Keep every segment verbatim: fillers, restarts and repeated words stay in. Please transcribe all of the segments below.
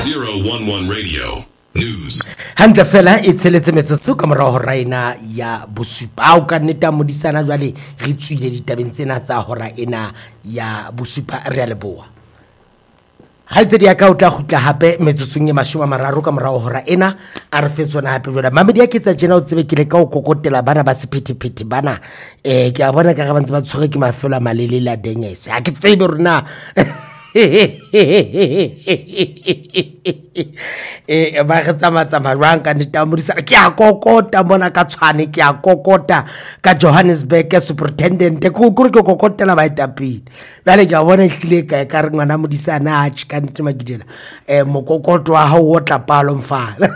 zero one one Radio News. Hantle fela e tsheletse metsotso ka morao hora ena ya bosupa o ka nneta modisana jwale re tswile ditabeng tsena tsa hora ena ya bosupa re a leboa ga itse dia ka o tla gutla hape metsotsong e mashome a mararo ka morao hora ena a re fetsona hape jwale mamedi ya ketsa jena o tsebe kile ka o kokotela bana ba sephethephethe bana eh ke a bona ka ga bantse ba tshwere ke mafelo a malele la dengese ha ke tsebe rona eh ba re tsama-tsama jwang ka netamodisana ke a kokota mona ka tshwane ke a kokota ka Johannesburg superintendent ko kore ke kokotela baetapele bale ke a bona hlile ka ka re ngwana modisana a tshika ntema gidela eh mokokoto wa hao o tla palo mfala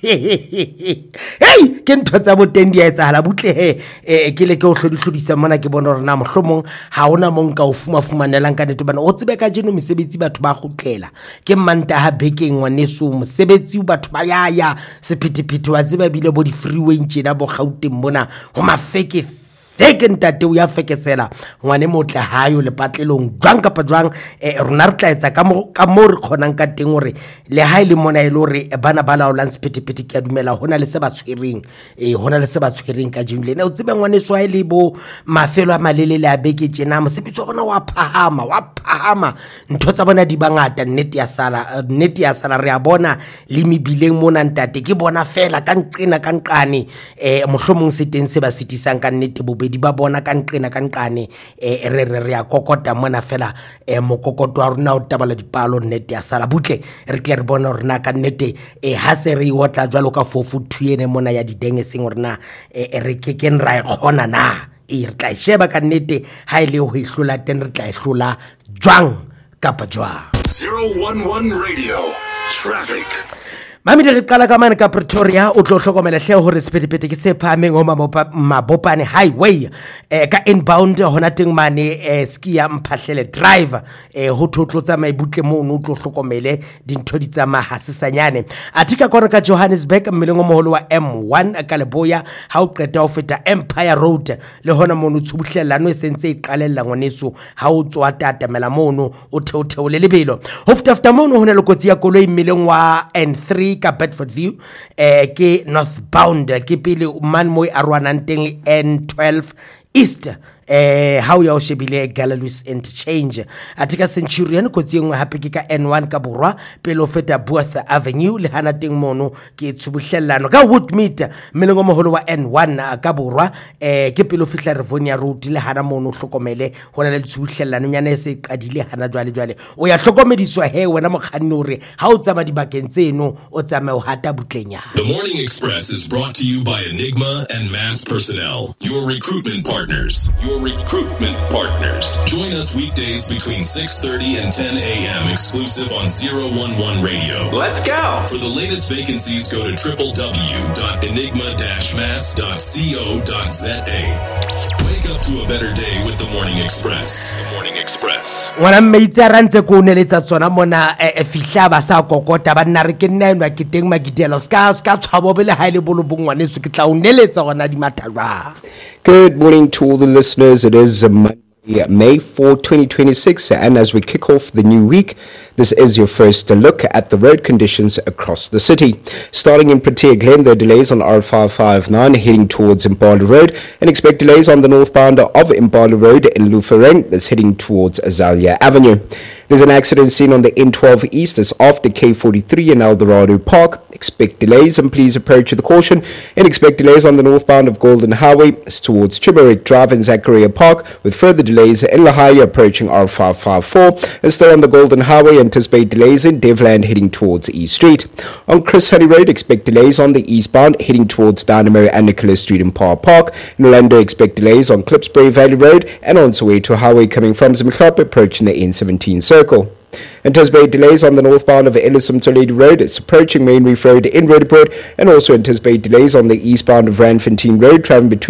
hey ke ntho tsa botendi ya etsahala butle he eh ke le ke o hlodihlodisa mona ke bona rena mohlomong ha ona mong ka o fuma fumanelang ka neto bana o tsebe ka jeno mesebetsi batho ba gutlela ke manta ha bekeng wa neso mosebetsi batho ba ya ya sephethephethe wa tseba bile bo di freeway tjena bo Gauteng bona ho mafeke feke ntate o ya fekesela ngwane motla hayo le patlelong jwang kapa jwang eh, rona re tla etsa ka mo ka mo re khonang ka teng hore le ha ile mona ile hore bana ba laolang sephethephethe ke a dumela hona le se ba tshwereng eh hona le se ba tshwereng ka jingle ne o tsebe ngwane swa ile bo mafelo a malele le a beke tjena mosebetsi wa bona wa phahama wa phahama ntho tsa bona di bangata nnete ya sala nnete ya sala re a bona le mebileng mona ntate ke bona fela ka nqena ka nqane eh mohlomong se teng se ba sitisang ka nnete bo di ba bona ka nqena ka nqane eh re re re ya kokota mona fela eh mokokoto wa rona o tabala dipalo nnete ya sala butle re tle re bona rona ka nnete eh ha se re otla jwalo ka fofu thuyene mona ya didenge seng rona eh re ke ken ra khona na e re tla sheba ka nnete ha ile ho ihlola ten re tla ihlola jwang kapa jwang zero one one Radio Traffic. Mami re qala ka mane ka Pretoria o tlo hlokomela hle hore sephethephethe ke se phameng ho mabopane highway eh ka inbound hona teng mane eh skia mphahlele driver eh ho thotlotsa maibutle mono o tlo hlokomele dintho di tsama hasisanyane atika kona ka Johannesburg mmeleng o moholo wa M one ka Leboya ha o qeta ho feta Empire Road le hona mono tshubuhlellano e sentse e qalella ngwaneso ha o tswa tatamela mono o theotheo le lebelo ho feta feta mono hona le kotsi ya koloi mmeleng wa N three ka Bedford View eh ke northbound ke pele man mo arwanang teng N twelve East eh how ya o shebile Galloway's interchange atika Centurion kotsi engwe hape ke ka N one ka borwa pele o feta Booth Avenue le hana teng mono ke tshubuhlellano ka Woodmead melengo moholo wa N one ka borwa eh ke pele o fihla Rivonia Road le hana mono hlokomele hona le tshubuhlellano nyane e se qadile hana jwale jwale o ya hlokomediswa he wena mokganni hore ha o tsama dibakeng tseno o tsama o hata butlenya. The Morning Express is brought to you by Enigma and Mass Personnel, your recruitment partners. Your recruitment partners. Join us weekdays between six thirty and ten a.m. exclusive on zero one one Radio. Let's go. For the latest vacancies, go to w w w dot enigma dash mass dot co dot z a. Wake up to a better day with the Morning Express. The Morning Express. Wana mmeitse a rantse ko neletsa tsona mona e fihla ba sa kokota ba nna re ke nna enwa ke teng magidelo ska ska tshwabobele ha ile bolobongwane se ke tla o neletsa gona di mathalwa. Good morning to all the listeners. It is Monday, May fourth, twenty twenty-six, and as we kick off the new week, this is your first look at the road conditions across the city. Starting in Protea Glen, there are delays on R five five nine heading towards Impala Road, and expect delays on the northbound of Impala Road in Luferen that's heading towards Azalea Avenue. There's an accident seen on the N twelve East that's after K forty-three in Eldorado Park. Expect delays and please approach with caution, and expect delays on the northbound of Golden Highway towards Chibarik Drive and Zachariah Park, with further delays in Lahaya approaching R five five four, and still on the Golden Highway anticipate delays in Devland heading towards East Street. On Chris Honey Road, expect delays on the eastbound heading towards Dynamo and Nicholas Street in Park Park. In Orlando, expect delays on Klipsbury Valley Road and on Soweto Highway coming from Zimklop approaching the N seventeen circle. Anticipate delays on the northbound of Ellison Toledo Road. It's approaching Main Reef Road in Roodepoort, and also anticipate delays on the eastbound of Randfontein Road traveling between